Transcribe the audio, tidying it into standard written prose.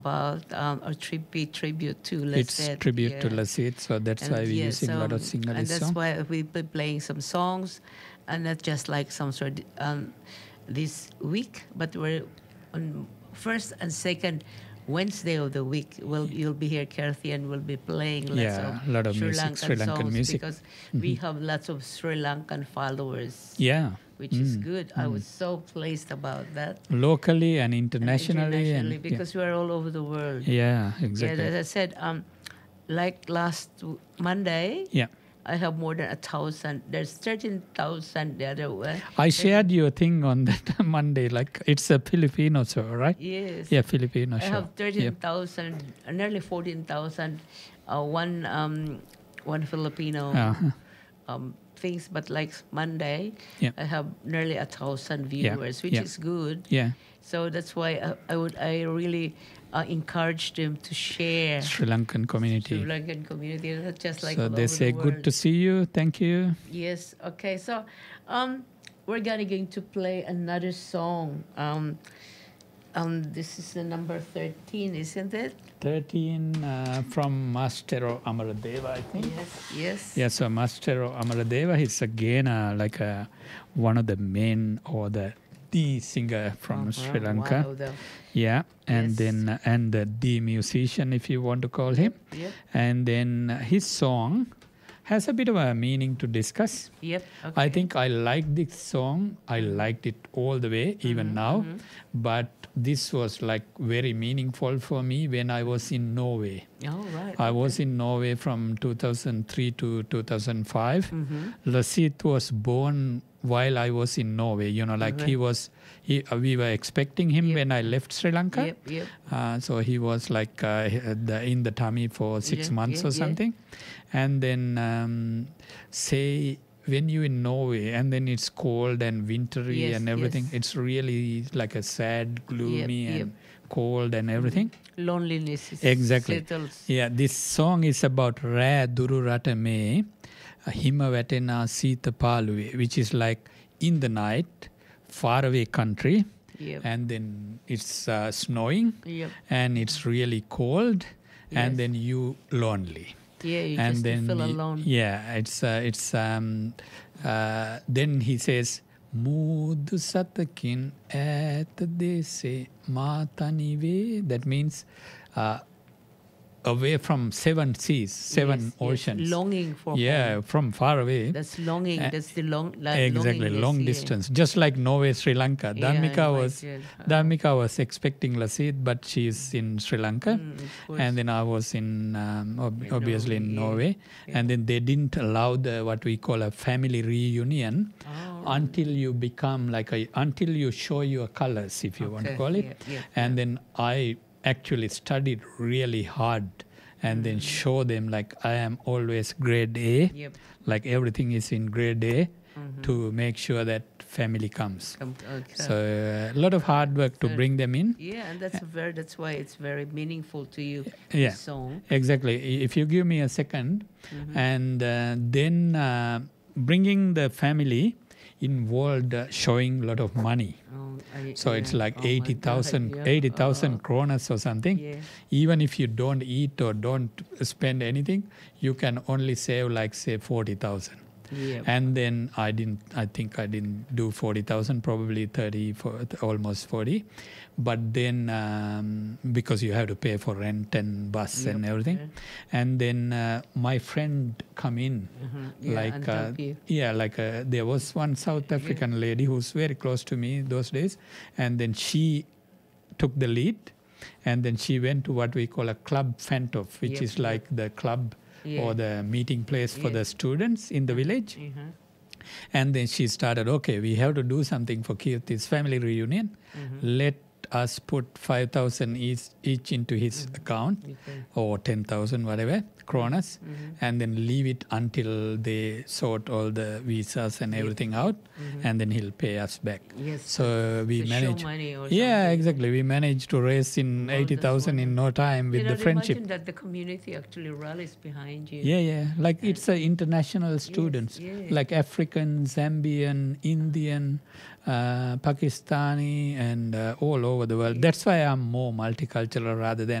about a tribute to It's Lasset. tribute to Yeah. Lasset, so that's And why we're yes, using a lot of and Sinhalese that's song. why we'll be playing some songs, and not just like some sort this week, but we're on first and second Wednesday of the week. You'll be here, Kathy, and we'll be playing lots of Yeah, a lot of Sri music, Sri Lankan Lankan songs music. because we have lots of Sri Lankan followers, Yeah. which is good. I was so pleased about that. Locally and And internationally. internationally, And because we're all over the world. yeah, Yeah, exactly. as I said, like last Monday, Yeah. I have more than 1,000. There's 13,000 the other way. I shared your thing on that Monday, like it's a Filipino show, right? Yes. Yeah, Filipino I show. have 13,000, nearly 14,000. One Filipino things, but like Monday, Yeah. I have nearly 1,000 viewers, which Yeah. is good. Yeah, So that's why I really encourage them to share Sri Lankan community. Sri Lankan community, not just like So all they over say, the good world. to see you. Thank you. Yes. Okay. So, we're going to play another song. This is the number 13, isn't it? 13 from Mastero Amaradeva, I think. Yes. Yes. Yeah, so Mastero Amaradeva is again one of the main or the singer from Sri Lanka. Wow, Yeah, and Yes. then and the musician, if you want to call him. Yep. And then his song has a bit of a meaning to discuss. Yep. Okay. I think I like this song. I liked it all the way, even now. But this was like very meaningful for me when I was in Norway. Oh, right. I was in Norway from 2003 to 2005. Lassit was born while I was in Norway. You know, like we were expecting him when I left Sri Lanka. Yep. Yep. So he was like in the tummy for 6 Yeah, months yeah, or yeah. something. And then say when you're in Norway and then it's cold and wintry Yes, and everything, yes. it's really like a sad, gloomy Yep, and cold and everything. Loneliness is Exactly. settles. Yeah, this song is about Rā Dururata Me, Hima Vatena Sita Paluwe, which is like in the night, far away country, Yep. and then it's snowing Yep. and it's really cold, and Yes. then you lonely. Yeah, you And just then feel alone. yeah, then he says Mudu Satakin at dese matanive. That means away from seven seas, seven Yes, oceans. longing for Yeah, home. from far away. That's longing. That's the Exactly, loneliness, long yeah. distance. Just like Norway, Sri Lanka. Yeah, imagine. Dharmika was expecting Lassit, but she's in Sri Lanka. Of course. And then I was in, obviously in Norway. Yeah. And then they didn't allow what we call a family reunion Oh, until you become until you show your colors, if you want to okay. call it. Yeah, And then I actually studied really hard and then show them like I am always grade A, Yep. like everything is in grade A to make sure that family comes. Okay. So a lot of hard work to bring them in. Yeah, and that's why it's very meaningful to you. Yeah. This song. Exactly. If you give me a second, and then bringing the family involved showing a lot of money. So it's like 80,000 kronas or something. Yeah. Even if you don't eat or don't spend anything, you can only save like say 40,000. Yeah. And then I think I didn't do 40,000, probably 30, almost 40. But then because you have to pay for rent and bus and everything. Okay. And then my friend come in, Yeah, and help you. there was one South African lady who's very close to me those days. And then she took the lead and then she went to what we call a club Fantof, which Yep, is like the club or the meeting place for the students in the village. And then she started, okay, we have to do something for Kirti's family reunion. Let us put 5,000 each into his account or 10,000, whatever, kronas, and then leave it until they sort all the visas and everything out, and then he'll pay us back. Yes. So we To managed. show money or Yeah, something. exactly. We managed to raise in 80,000 in no time with the friendship. Imagine that the community actually rallies behind you. Yeah. Like it's international students, yes. like African, Zambian, Indian, Pakistani and all over the world. That's why I'm more multicultural rather than